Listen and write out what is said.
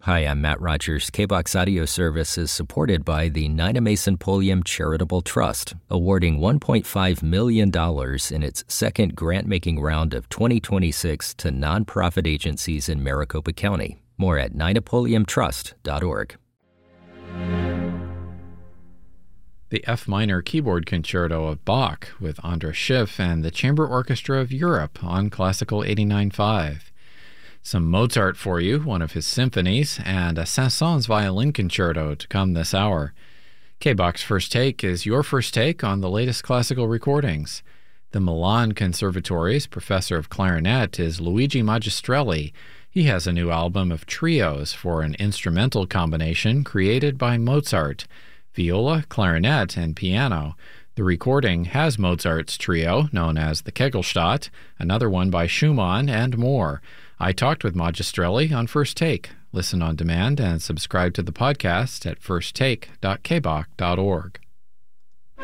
Hi, I'm Matt Rogers. KBOX Audio Service is supported by the Nina Mason Pulliam Charitable Trust, awarding $1.5 million in its second grant-making round of 2026 to nonprofit agencies in Maricopa County. More at ninapulliamtrust.org. The F minor keyboard concerto of Bach with Andras Schiff and the Chamber Orchestra of Europe on Classical 89.5. Some Mozart for you, one of his symphonies, and a Saint-Saëns violin concerto to come this hour. KBOX First Take is your first take on the latest classical recordings. The Milan Conservatory's professor of clarinet is Luigi Magistrelli. He has a new album of trios for an instrumental combination created by Mozart, viola, clarinet, and piano. The recording has Mozart's trio, known as the Kegelstadt, another one by Schumann, and more. I talked with Magistrelli on First Take. Listen on demand and subscribe to the podcast at firsttake.kbok.org.